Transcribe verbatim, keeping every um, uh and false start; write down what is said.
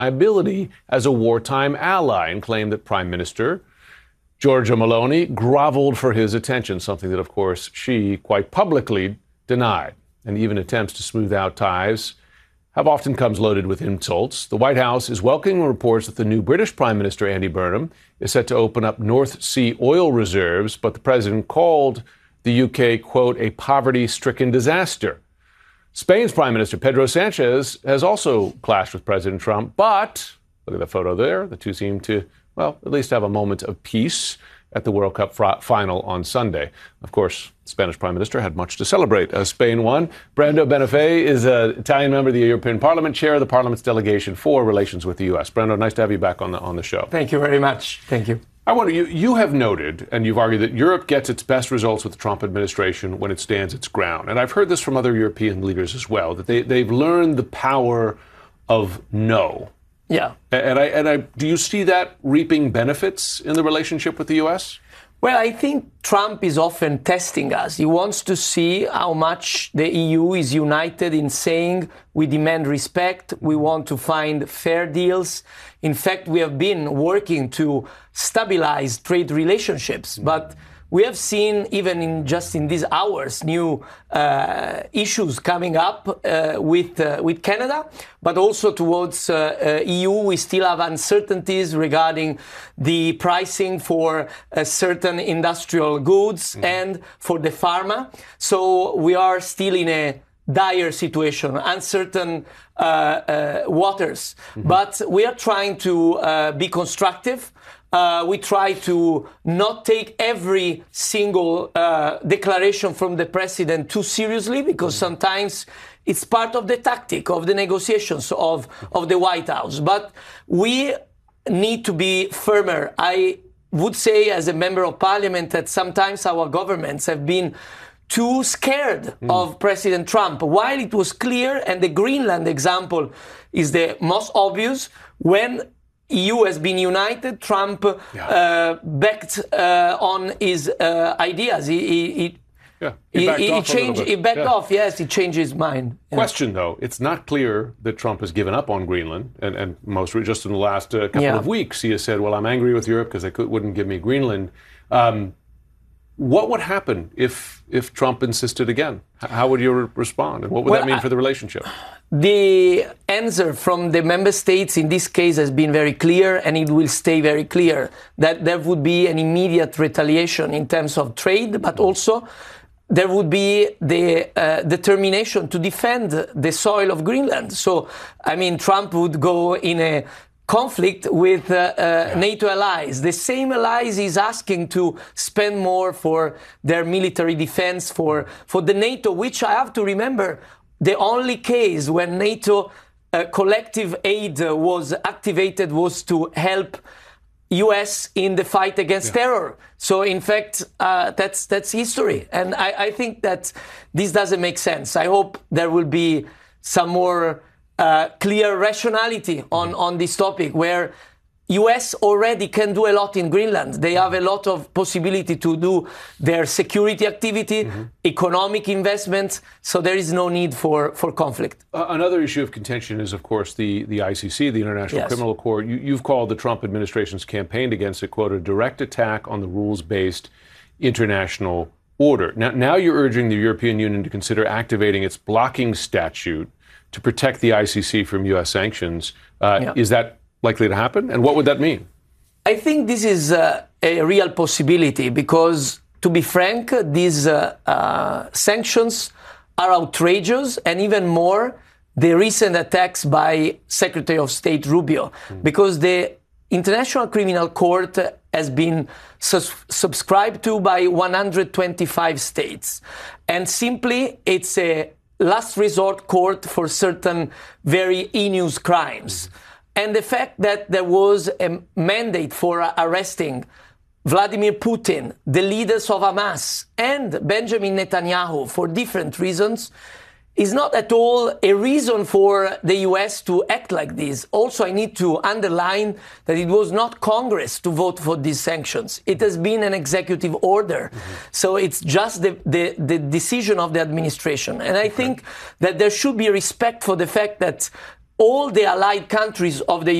ability as a wartime ally and claimed that Prime Minister Giorgia Meloni groveled for his attention, something that, of course, she quite publicly denied. And even attempts to smooth out ties have often come loaded with insults. The White House is welcoming reports that the new British Prime Minister, Andy Burnham, is set to open up North Sea oil reserves, but the president called the U K, quote, a poverty-stricken disaster. Spain's Prime Minister, Pedro Sanchez, has also clashed with President Trump, but look at the photo there. The two seem to, well, at least have a moment of peace at the World Cup fr- final on Sunday. Of course, the Spanish Prime Minister had much to celebrate as Spain won. Brando Benifei is an Italian member of the European Parliament, chair of the Parliament's delegation for relations with the U S. Brando, nice to have you back on the on the show. Thank you very much. Thank you. I wonder, you, you have noted, and you've argued that Europe gets its best results with the Trump administration when it stands its ground. And I've heard this from other European leaders as well, that they, they've learned the power of no. Yeah. And I, and I, do you see that reaping benefits in the relationship with the U S? Well, I think Trump is often testing us. He wants to see how much the E U is united in saying we demand respect, we want to find fair deals. In fact, we have been working to stabilize trade relationships, but we have seen, even in just in these hours, new uh, issues coming up uh, with uh, with Canada, but also towards uh, uh, E U. We still have uncertainties regarding the pricing for uh, certain industrial goods mm. and for the pharma. So we are still in a dire situation, uncertain uh, uh, waters. Mm-hmm. But we are trying to uh, be constructive. Uh, we try to not take every single uh, declaration from the president too seriously, because sometimes it's part of the tactic of the negotiations of, of the White House. But we need to be firmer. I would say, as a member of parliament, that sometimes our governments have been too scared mm. of President Trump, while it was clear, and the Greenland example is the most obvious, when E U has been united, Trump yeah. uh, backed uh, on his uh, ideas. He, he, he, yeah, he, backed he, off he changed. He backed yeah. off. Yes, he changed his mind. Question yeah. though, it's not clear that Trump has given up on Greenland, and, and most just in the last uh, couple yeah. of weeks, he has said, "Well, I'm angry with Europe because they could, wouldn't give me Greenland." Um, what would happen if if Trump insisted again? How would you re- respond, and what would well, that mean I, for the relationship? The answer from the member states in this case has been very clear, and it will stay very clear, that there would be an immediate retaliation in terms of trade, but also there would be the uh, determination to defend the soil of Greenland. So, I mean, Trump would go in a conflict with uh, uh, yeah. NATO allies. The same allies he's asking to spend more for their military defense, for, for the NATO, which I have to remember, the only case when NATO uh, collective aid uh, was activated was to help U S in the fight against yeah. terror. So, in fact, uh, that's that's history. And I, I think that this doesn't make sense. I hope there will be some more uh, clear rationality on, mm-hmm. on this topic, where U S already can do a lot in Greenland. They have a lot of possibility to do their security activity, mm-hmm. economic investments, so there is no need for, for conflict. Uh, another issue of contention is, of course, the, the I C C, the International yes. Criminal Court. You, you've called the Trump administration's campaign against it, quote, a direct attack on the rules-based international order. Now, now you're urging the European Union to consider activating its blocking statute to protect the I C C from U S sanctions. Uh, yeah. Is that likely to happen? And what would that mean? I think this is uh, a real possibility because, to be frank, these uh, uh, sanctions are outrageous, and even more, the recent attacks by Secretary of State Rubio, mm. because the International Criminal Court has been sus- subscribed to by one hundred twenty-five states. And simply, it's a last resort court for certain very heinous crimes. Mm. And the fact that there was a mandate for arresting Vladimir Putin, the leaders of Hamas, and Benjamin Netanyahu for different reasons is not at all a reason for the U S to act like this. Also, I need to underline that it was not Congress to vote for these sanctions. It has been an executive order. Mm-hmm. So it's just the, the, the decision of the administration. And I okay. think that there should be respect for the fact that all the allied countries of the